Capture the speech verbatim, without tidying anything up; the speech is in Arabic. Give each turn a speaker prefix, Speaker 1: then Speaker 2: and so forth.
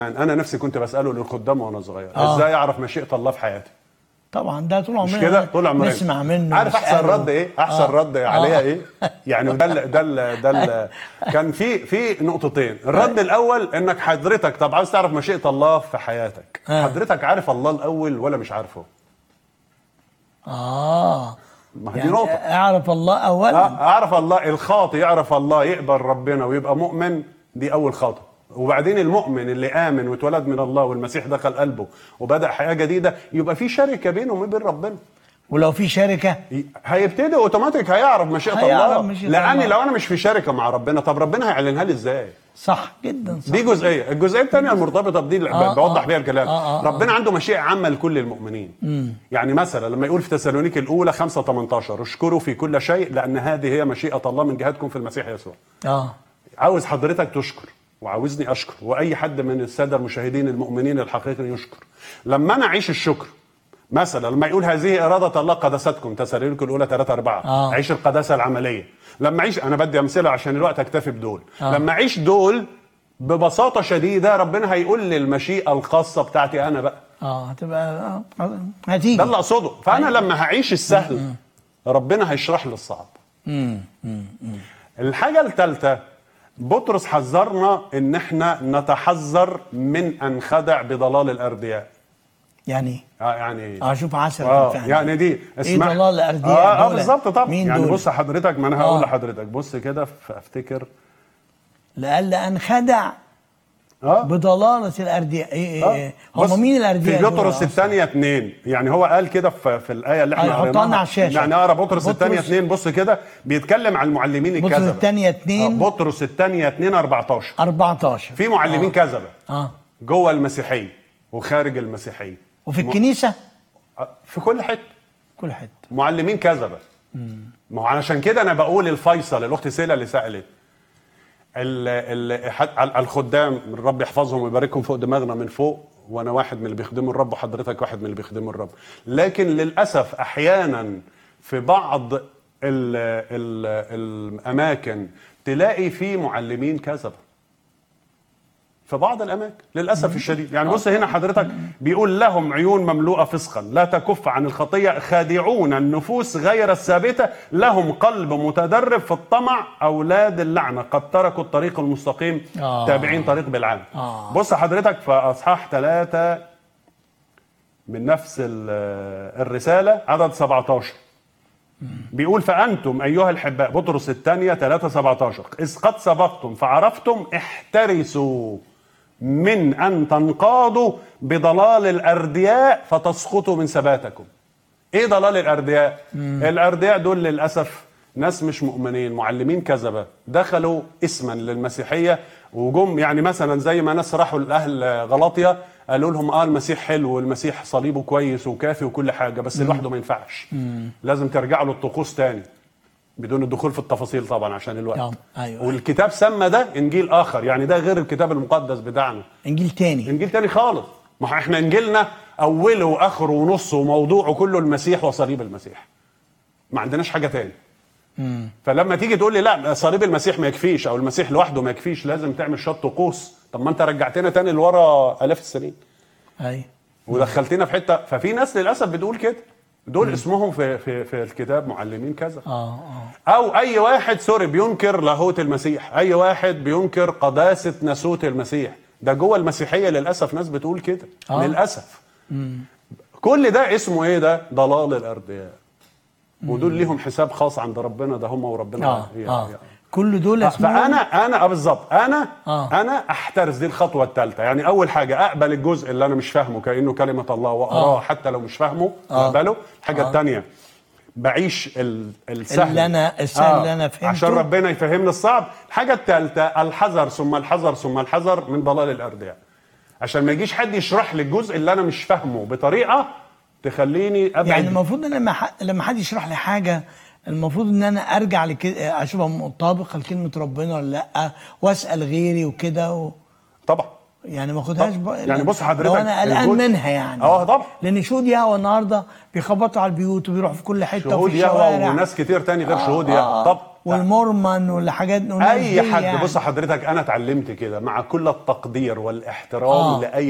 Speaker 1: انا نفسي كنت بساله للخدام وانا صغير،
Speaker 2: آه.
Speaker 1: ازاي اعرف مشيئه الله في حياتي؟
Speaker 2: طبعا ده طول عمرنا
Speaker 1: مش كده؟ طول عمرنا
Speaker 2: نسمع منه.
Speaker 1: عارف احسن رد ايه؟ احسن
Speaker 2: آه.
Speaker 1: رد عليها
Speaker 2: آه.
Speaker 1: ايه؟ يعني ده ال ده ال ده ال كان في في نقطتين. الرد الاول انك حضرتك طب عاوز تعرف مشيئه الله في حياتك،
Speaker 2: آه.
Speaker 1: حضرتك عارف الله الاول ولا مش عارفه؟
Speaker 2: اه
Speaker 1: ما هي
Speaker 2: يعني
Speaker 1: دي نقطه.
Speaker 2: اعرف الله اولا.
Speaker 1: آه، اعرف الله. الخاطئ يعرف الله يقبل ربنا ويبقى مؤمن، دي اول خطوه. وبعدين المؤمن اللي امن واتولد من الله والمسيح دخل قلبه وبدا حياه جديده، يبقى في شركه بينه وبين ربنا.
Speaker 2: ولو في شركه
Speaker 1: هيبتدي اوتوماتيك هيعرف مشيئه
Speaker 2: هيعرف
Speaker 1: الله.
Speaker 2: مشيئة
Speaker 1: لان
Speaker 2: الله.
Speaker 1: لو انا مش في شركه مع ربنا، طب ربنا هيعلنها لي ازاي؟
Speaker 2: صح جدا صح.
Speaker 1: دي جزئيه. الجزئيه الثانيه المرتبطه بدي اللي
Speaker 2: آه
Speaker 1: بوضح
Speaker 2: آه
Speaker 1: بيها الكلام.
Speaker 2: آه آه
Speaker 1: ربنا عنده مشيئه عامه لكل المؤمنين.
Speaker 2: مم.
Speaker 1: يعني مثلا لما يقول في تسالونيك الاولى خمسة ثمانية عشر اشكروا في كل شيء لان هذه هي مشيئه الله من جهتكم في المسيح يسوع.
Speaker 2: اه
Speaker 1: عاوز حضرتك تشكر وعاوزني اشكر واي حد من الساده المشاهدين المؤمنين الحقيقيين يشكر. لما انا اعيش الشكر، مثلا لما يقول هذه اراده الله قدستكم تسالونيك الاولى ثلاثة أربعة،
Speaker 2: آه.
Speaker 1: عيش القداسه العمليه. لما اعيش، انا بدي امثله عشان الوقت اكتفي بدول.
Speaker 2: آه.
Speaker 1: لما اعيش دول ببساطه شديده، ربنا هيقول لي المشيئه الخاصه بتاعتي انا بقى.
Speaker 2: اه هتبقى آه. هتيجي
Speaker 1: ده اللي اقصده. فانا
Speaker 2: أيوة.
Speaker 1: لما هعيش السهل ربنا هيشرح لي الصعب.
Speaker 2: مم. مم. مم.
Speaker 1: الحاجه الثالثه، بطرس حذرنا ان احنا نتحذر من ان خدع بضلال الاردياء.
Speaker 2: يعني
Speaker 1: اه يعني
Speaker 2: اه شوف عسل
Speaker 1: اه
Speaker 2: الفهم.
Speaker 1: يعني دي اسمع
Speaker 2: ايه ضلال الاردياء
Speaker 1: اه, آه
Speaker 2: دول؟
Speaker 1: بالظبط طبعا.
Speaker 2: مين
Speaker 1: يعني
Speaker 2: دول؟
Speaker 1: بص حضرتك، ما انا هقول
Speaker 2: آه.
Speaker 1: لحضرتك بص كده فافتكر.
Speaker 2: لألا انخدع
Speaker 1: اه
Speaker 2: بضلالة الاردياء. ايه ايه,
Speaker 1: آه.
Speaker 2: إيه؟ هم مين الاردياء
Speaker 1: في
Speaker 2: دول
Speaker 1: بطرس
Speaker 2: أصلاً؟
Speaker 1: الثانية اتنين، يعني هو قال كده في, في الآية اللي احنا
Speaker 2: أيوة، حطها لنا على الشاشة.
Speaker 1: يعني اقرا بطرس
Speaker 2: بطرس-
Speaker 1: الثانية اتنين. بص كده بيتكلم عن المعلمين الكذبة.
Speaker 2: بطرس الثانية اتنين
Speaker 1: آه. بطرس الثانية اتنين أربعتاشر.
Speaker 2: أربعتاشر
Speaker 1: في معلمين
Speaker 2: آه.
Speaker 1: كذبة
Speaker 2: اه
Speaker 1: جوه المسيحية وخارج المسيحية
Speaker 2: وفي الكنيسة
Speaker 1: آه. في كل حتة
Speaker 2: كل حتة
Speaker 1: معلمين كذبة. ما هو علشان كده انا بقول الفيصل. الاخت سيلا اللي سالت ال ال الخدام، الرب يحفظهم ويباركهم فوق دماغنا من فوق، وانا واحد من اللي بيخدموا الرب وحضرتك واحد من اللي بيخدموا الرب. لكن للاسف احيانا في بعض ال ال الاماكن تلاقي في معلمين كذبه في بعض الاماكن للاسف الشديد. يعني بص هنا حضرتك بيقول لهم عيون مملوءه فسقا لا تكف عن الخطيه، خادعون النفوس غير الثابته، لهم قلب متدرب في الطمع، اولاد اللعنه قد تركوا الطريق المستقيم
Speaker 2: آه.
Speaker 1: تابعين طريق بالعام.
Speaker 2: آه.
Speaker 1: بص حضرتك في اصحاح ثلاثة من نفس الرساله عدد سبعتاشر بيقول فأنتم أيها الحباء، بطرس الثانية ثلاثة سبعتاشر، إذ قد سبقتم فعرفتم احترسوا من أن تنقادوا بضلال الأردياء فتسقطوا من ثباتكم. إيه ضلال الأردياء؟ الأردياء دول للأسف ناس مش مؤمنين، معلمين كذبة، دخلوا اسما للمسيحية وجم. يعني مثلا زي ما ناس راحوا لأهل غلاطيا قالوا لهم اه المسيح حلو والمسيح صليبه كويس وكافي وكل حاجة، بس لوحده ما ينفعش، لازم ترجعوا للطقوس تاني بدون الدخول في التفاصيل طبعا عشان الوقت.
Speaker 2: أيوة. أيوة.
Speaker 1: والكتاب سمى ده انجيل اخر، يعني ده غير الكتاب المقدس بتاعنا،
Speaker 2: انجيل تاني
Speaker 1: انجيل تاني خالص. ما احنا انجيلنا اوله واخره ونصه وموضوعه كله المسيح وصليب المسيح، ما عندناش حاجة تاني.
Speaker 2: مم.
Speaker 1: فلما تيجي تقول لي لا صليب المسيح ما يكفيش او المسيح لوحده ما يكفيش، لازم تعمل شويه طقوس، طب ما انت رجعتنا تاني لورا الاف السنين
Speaker 2: اي
Speaker 1: ودخلتنا في حته. ففي ناس للاسف بتقول كده، دول مم. اسمهم في في في الكتاب معلمين كذا.
Speaker 2: اه اه
Speaker 1: او اي واحد سوري بينكر لاهوت المسيح، اي واحد بينكر قداسه ناسوت المسيح، ده جوه المسيحيه للاسف ناس بتقول كده. آه. للاسف. مم. كل ده اسمه ايه؟ ده ضلال الاردياء، ودول ليهم حساب خاص عند ربنا، ده هم وربنا.
Speaker 2: اه
Speaker 1: يعني
Speaker 2: اه
Speaker 1: يعني.
Speaker 2: كل دول اسمهم.
Speaker 1: فانا انا اه بالظبط انا
Speaker 2: آه.
Speaker 1: انا احترز. دي الخطوه الثالثه. يعني اول حاجه اقبل الجزء اللي انا مش فاهمه كانه كلمه الله واقراه، آه. حتى لو مش فاهمه
Speaker 2: آه.
Speaker 1: اقبله. الحاجه
Speaker 2: آه.
Speaker 1: الثانيه بعيش السهل
Speaker 2: اللي انا السهل آه. اللي انا فهمته
Speaker 1: عشان ربنا يفهمني الصعب. الحاجه الثالثه الحذر ثم الحذر ثم الحذر من ضلال الاردياء، عشان ما يجيش حد يشرح لي الجزء اللي انا مش فاهمه بطريقه تخليني ابعد.
Speaker 2: يعني المفروض ان لما ح... لما حد يشرح لي حاجه المفروض ان انا ارجع لك اشوفها مطابقه لكلمه ربنا ولا لا، واسال غيري وكده و...
Speaker 1: طبعا
Speaker 2: يعني ما اخدهاش ب...
Speaker 1: يعني بص حضرتك
Speaker 2: لو انا قلقان منها يعني.
Speaker 1: اه طبعا،
Speaker 2: لان شهود يهوه النهارده بيخبطوا على البيوت وبيروحوا في كل حته
Speaker 1: شهود
Speaker 2: وفي الشوارع،
Speaker 1: يهوه وناس كتير تاني غير
Speaker 2: آه
Speaker 1: شهود يهوه.
Speaker 2: آه
Speaker 1: طب
Speaker 2: والمورمون والحاجات والناس
Speaker 1: اي
Speaker 2: دي
Speaker 1: حد
Speaker 2: يعني.
Speaker 1: بص حضرتك، انا اتعلمت كده مع كل التقدير والاحترام
Speaker 2: آه.
Speaker 1: لاي